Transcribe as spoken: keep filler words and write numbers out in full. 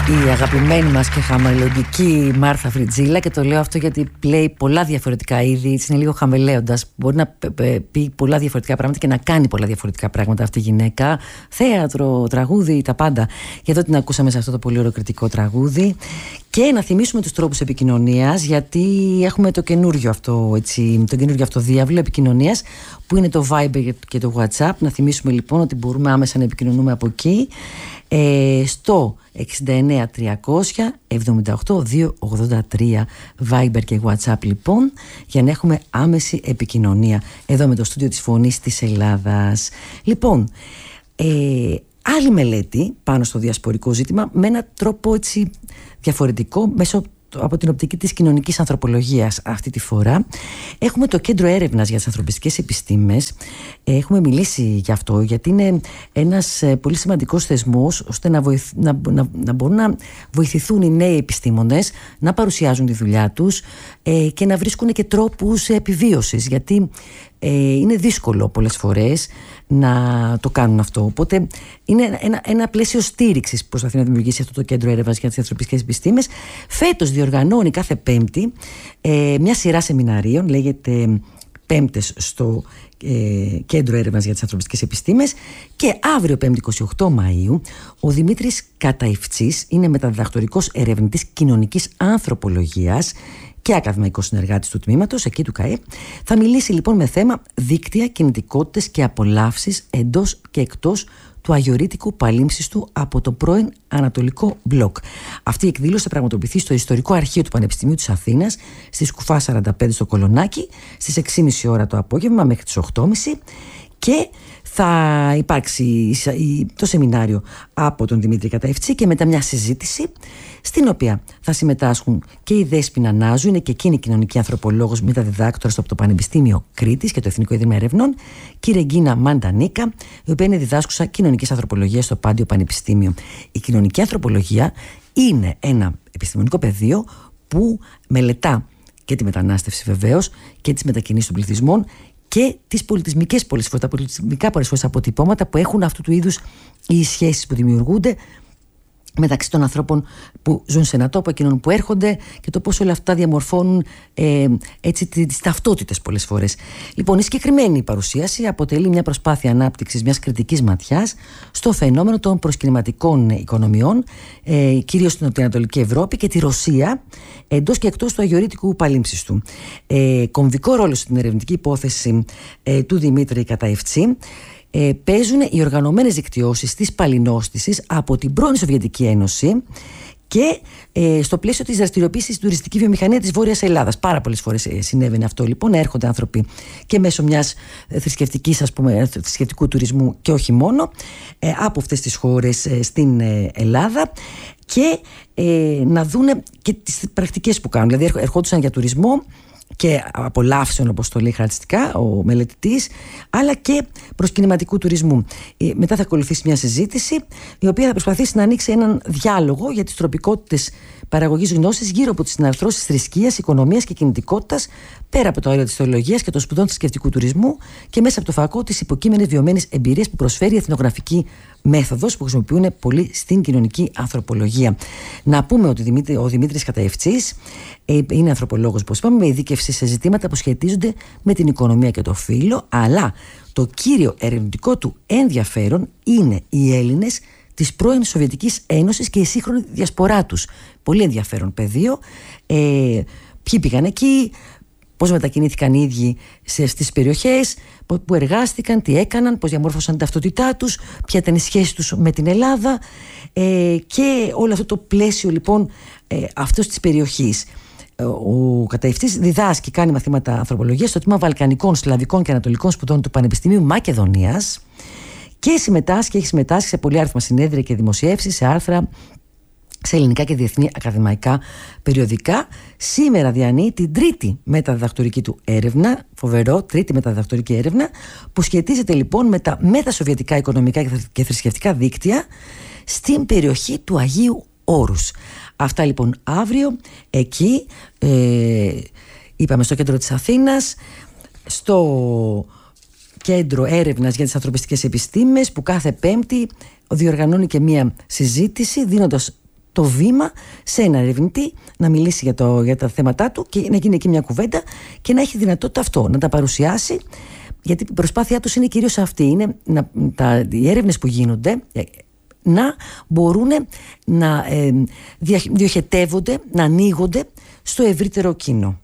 Η αγαπημένη μας και χαμελοντική Μάρθα Φριτζίλα, και το λέω αυτό γιατί λέει πολλά διαφορετικά είδη, είναι λίγο χαμελέοντας. Μπορεί να πει πολλά διαφορετικά πράγματα και να κάνει πολλά διαφορετικά πράγματα αυτή η γυναίκα. Θέατρο, τραγούδι, τα πάντα. Και εδώ την ακούσαμε σε αυτό το πολύ ωραίο κριτικό τραγούδι. Και να θυμίσουμε τους τρόπους επικοινωνίας, γιατί έχουμε το καινούργιο αυτό, έτσι, το καινούργιο αυτό διάβλο επικοινωνίας, που είναι το Viber και το WhatsApp. Να θυμίσουμε λοιπόν ότι μπορούμε άμεσα να επικοινωνούμε από εκεί, ε, στο εξήντα εννέα τριακόσια εβδομήντα οκτώ διακόσια ογδόντα τρία Viber και WhatsApp λοιπόν, για να έχουμε άμεση επικοινωνία εδώ με το στούντιο της Φωνής της Ελλάδας. Λοιπόν, ε, άλλη μελέτη πάνω στο διασπορικό ζήτημα με έναν τρόπο έτσι διαφορετικό, μέσω από την οπτική της κοινωνικής ανθρωπολογίας. Αυτή τη φορά έχουμε το Κέντρο Έρευνας για τις Ανθρωπιστικές Επιστήμες. Έχουμε μιλήσει γι' αυτό, γιατί είναι ένας πολύ σημαντικός θεσμός, ώστε να, βοηθ... να, να, να μπορούν να βοηθηθούν οι νέοι επιστήμονες να παρουσιάζουν τη δουλειά τους, ε, και να βρίσκουν και τρόπους επιβίωσης, γιατί ε, είναι δύσκολο πολλές φορές να το κάνουν αυτό. Οπότε είναι ένα, ένα πλαίσιο στήριξης που προσπαθεί να δημιουργήσει αυτό το Κέντρο Έρευνας για τις Ανθρωπιστικές Επιστήμες. Φέτος διοργανώνει κάθε Πέμπτη ε, μια σειρά σεμιναρίων, λέγεται Πέμπτες στο ε, Κέντρο Έρευνας για τις Ανθρωπιστικές Επιστήμες. Και αύριο, Πέμπτη εικοστή ογδόη Μαΐου, ο Δημήτρης Καταϊφτσής είναι μεταδιδακτορικός ερευνητής κοινωνικής ανθρωπολογίας και ακαδημαϊκός συνεργάτης του τμήματος εκεί του ΚΑΕ. Θα μιλήσει λοιπόν με θέμα δίκτυα, κινητικότητες και απολαύσεις εντός και εκτός του αγιορείτικου παλίμψιστου από το πρώην Ανατολικό Μπλοκ. Αυτή η εκδήλωση θα πραγματοποιηθεί στο Ιστορικό Αρχείο του Πανεπιστημίου της Αθήνας, στη Σκουφά σαράντα πέντε στο Κολονάκι, στις έξι και μισή ώρα το απόγευμα μέχρι τις οκτώ και μισή, και θα υπάρξει το σεμινάριο από τον Δημήτρη Καταϊφτσή και μετά μια συζήτηση, στην οποία θα συμμετάσχουν και η Δέσποινα Νάζου, είναι και εκείνη κοινωνική ανθρωπολόγος μεταδιδάκτορας από το Πανεπιστήμιο Κρήτης και το Εθνικό Ίδρυμα Ερευνών, και η Ρεγκίνα Μαντανίκα, η οποία είναι διδάσκουσα κοινωνικής ανθρωπολογίας στο Πάντιο Πανεπιστήμιο. Η κοινωνική ανθρωπολογία είναι ένα επιστημονικό πεδίο που μελετά και τη μετανάστευση βεβαίως και τις μετακινήσεις των πληθυσμών και τις πολιτισμικές πολλές φορές, τα πολιτισμικά πολλές φορές αποτυπώματα που έχουν αυτού του είδους οι σχέσεις που δημιουργούνται μεταξύ των ανθρώπων που ζουν σε ένα τόπο, εκείνων που έρχονται, και το πώς όλα αυτά διαμορφώνουν ε, έτσι τις ταυτότητες πολλές φορές. Λοιπόν, η συγκεκριμένη παρουσίαση αποτελεί μια προσπάθεια ανάπτυξης μιας κριτικής ματιάς στο φαινόμενο των προσκυνηματικών οικονομιών, ε, κυρίως στην Νοτιοανατολική Ευρώπη και τη Ρωσία, εντός και εκτός του αγιορείτικου παλίμψιστου. Ε, κομβικό ρόλο στην ερευνητική υπόθεση ε, του Δημήτρη Καταϊφτσή Ε, παίζουν οι οργανωμένες δικτυώσεις της παλινόστησης από την πρώην Σοβιετική Ένωση και ε, στο πλαίσιο της δραστηριοποίησης στην τουριστική βιομηχανία της Βόρειας Ελλάδας. Πάρα πολλές φορές ε, συνέβαινε αυτό λοιπόν, έρχονται άνθρωποι και μέσω μιας ε, θρησκευτικής, ας πούμε, θρησκευτικού τουρισμού και όχι μόνο, ε, από αυτές τις χώρες ε, στην ε, Ελλάδα, και ε, να δούνε και τις πρακτικές που κάνουν. Δηλαδή ερχόντουσαν για τουρισμό και απολαύσεων, όπως το λέει χαρακτηριστικά ο μελετητής, αλλά και προσκυνηματικού τουρισμού. Μετά θα ακολουθήσει μια συζήτηση, η οποία θα προσπαθήσει να ανοίξει έναν διάλογο για τις τροπικότητες παραγωγής γνώσης γύρω από τις συναρθρώσεις θρησκείας, οικονομίας και κινητικότητας, πέρα από το αέριο της θεολογίας και των σπουδών θρησκευτικού τουρισμού, και μέσα από το φακό της υποκείμενης βιωμένης εμπειρίας που προσφέρει η εθνογραφική μέθοδος, που χρησιμοποιούν πολύ στην κοινωνική ανθρωπολογία. Να πούμε ότι ο Δημήτρης Καταϊφτσής είναι ανθρωπολόγος, όπως είπαμε, με ειδίκευση σε ζητήματα που σχετίζονται με την οικονομία και το φύλο, αλλά το κύριο ερευνητικό του ενδιαφέρον είναι οι Έλληνες της πρώην Σοβιετικής Ένωσης και η σύγχρονη διασπορά τους. Πολύ ενδιαφέρον πεδίο. Ε, ποιοι πήγαν εκεί, πώς μετακινήθηκαν οι ίδιοι στις περιοχές, που εργάστηκαν, τι έκαναν, πώς διαμόρφωσαν την ταυτότητά τους, ποια ήταν η σχέση τους με την Ελλάδα, ε, και όλο αυτό το πλαίσιο λοιπόν ε, αυτής της περιοχής. Ο Καταϊφτσής διδάσκει, κάνει μαθήματα ανθρωπολογίας στο τμήμα Βαλκανικών, Σλαβικών και Ανατολικών Σπουδών του Πανεπιστημίου Μακεδονίας, και συμμετάσχει, έχει συμμετάσχει σε πολυάριθμα συνέδρια και δημοσιεύσεις, σε άρθρα, σε ελληνικά και διεθνή ακαδημαϊκά περιοδικά. Σήμερα διανύει την τρίτη μεταδιδακτορική του έρευνα, φοβερό, τρίτη μεταδιδακτορική έρευνα, που σχετίζεται λοιπόν με τα μετασοβιετικά οικονομικά και θρησκευτικά δίκτυα στην περιοχή του Αγίου Όρους. Αυτά λοιπόν αύριο εκεί, ε, είπαμε, στο κέντρο της Αθήνας, στο Κέντρο Έρευνας για τις Ανθρωπιστικές Επιστήμες, που κάθε Πέμπτη διοργανώνει και μία συζήτηση, δίνοντας το βήμα σε ένα ερευνητή να μιλήσει για, το, για τα θέματα του και να γίνει εκεί μια κουβέντα και να έχει δυνατότητα αυτό, να τα παρουσιάσει. Γιατί η προσπάθειά τους είναι κυρίως αυτή, είναι να, τα, οι έρευνες που γίνονται να μπορούν να ε, δια, διοχετεύονται, να ανοίγονται στο ευρύτερο κοινό.